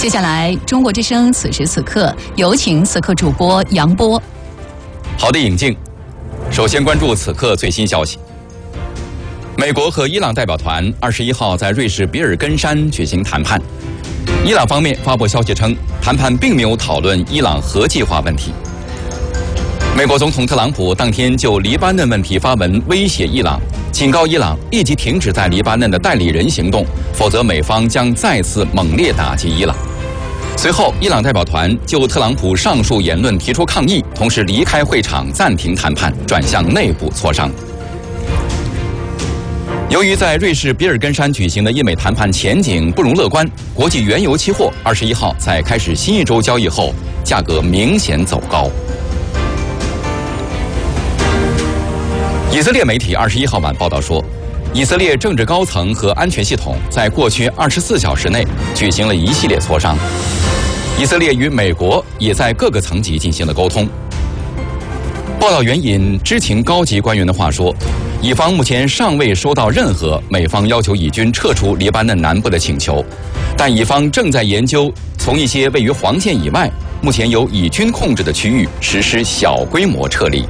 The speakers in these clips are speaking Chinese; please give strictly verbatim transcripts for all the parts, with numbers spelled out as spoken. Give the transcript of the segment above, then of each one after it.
接下来，中国之声此时此刻有请此刻主播杨波。 好的，尹静。首先关注此刻最新消息。美国和伊朗代表团二十一号在瑞士比尔根山举行谈判。伊朗方面发布消息称，谈判并没有讨论伊朗核计划问题。美国总统特朗普当天就黎巴嫩问题发文威胁伊朗，警告伊朗立即停止在黎巴嫩的代理人行动，否则美方将再次猛烈打击伊朗。随后，伊朗代表团就特朗普上述言论提出抗议，同时离开会场，暂停谈判，转向内部磋商。由于在瑞士比尔根山举行的伊美谈判前景不容乐观，国际原油期货二十一号在开始新一周交易后，价格明显走高。以色列媒体二十一号晚报道说，以色列政治高层和安全系统在过去二十四小时内举行了一系列磋商。以色列与美国也在各个层级进行了沟通。报道援引知情高级官员的话说，以方目前尚未收到任何美方要求以军撤出黎巴嫩南部的请求，但以方正在研究从一些位于黄线以外、目前由以军控制的区域实施小规模撤离。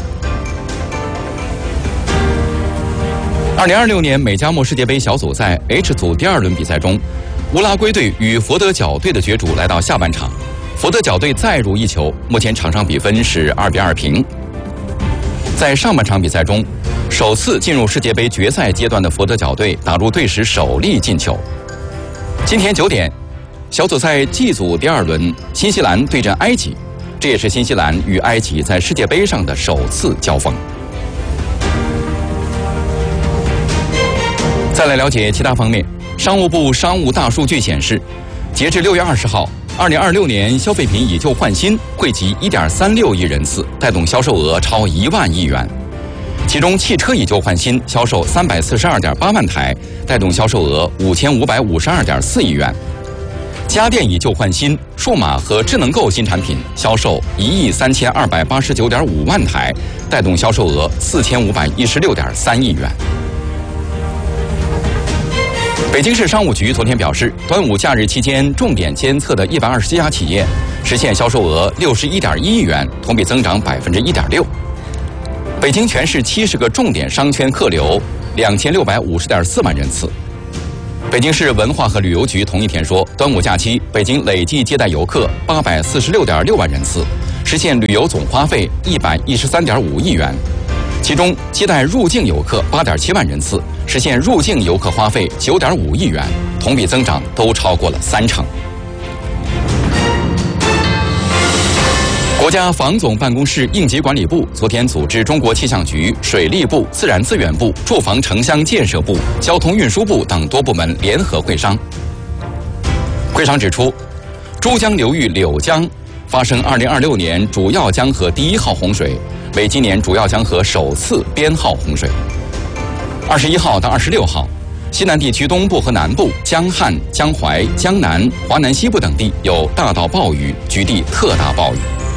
二零二六年美加墨世界杯小组赛 H 组第二轮比赛中，乌拉圭队与佛得角队的角逐来到下半场，佛得角队再入一球，目前场上比分是二比二平。在上半场比赛中，首次进入世界杯决赛阶段的佛得角队打入队史首粒进球。今天九点，小组赛 G 组第二轮，新西兰对阵埃及，这也是新西兰与埃及在世界杯上的首次交锋。再来了解其他方面，商务部商务大数据显示，截至六月二十号，二零二六年消费品以旧换新惠及一点三六亿人次，带动销售额超一万亿元。其中，汽车以旧换新销售三百四十二点八万台，带动销售额五千五百五十二点四亿元；家电以旧换新、数码和智能购新产品销售一亿三千二百八十九点五万台，带动销售额四千五百一十六点三亿元。北京市商务局昨天表示，端午假日期间重点监测的一百二十家企业实现销售额六十一点一亿元，同比增长百分之一点六。北京全市七十个重点商圈客流两千六百五十点四万人次。北京市文化和旅游局同一天说，端午假期北京累计接待游客八百四十六点六万人次，实现旅游总花费一百一十三点五亿元。其中接待入境游客八点七万人次，实现入境游客花费九点五亿元，同比增长都超过了三成。国家防总办公室应急管理部昨天组织中国气象局、水利部、自然资源部、住房城乡建设部、交通运输部等多部门联合会商。会商指出，珠江流域柳江发生二零二六年主要江河第一号洪水，为今年主要江河首次编号洪水。二十一号到二十六号，西南地区东部和南部、江汉、江淮、江南、华南西部等地有大到暴雨，局地特大暴雨。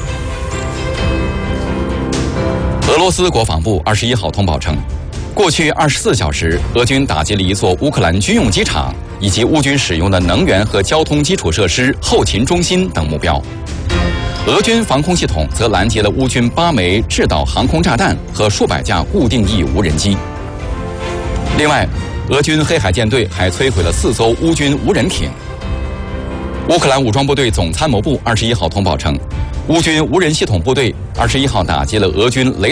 俄罗斯国防部二十一号通报称，过去二十四小时，俄军打击了一座乌克兰军用机场以及乌军使用的能源和交通基础设施后勤中心等目标。俄军防空系统则拦截了乌军八枚制导航空炸弹和数百架固定翼无人机。另外，俄军黑海舰队还摧毁了四艘乌军无人艇。乌克兰武装部队总参谋部二十一号通报称，乌军无人系统部队二十一号打击了俄军雷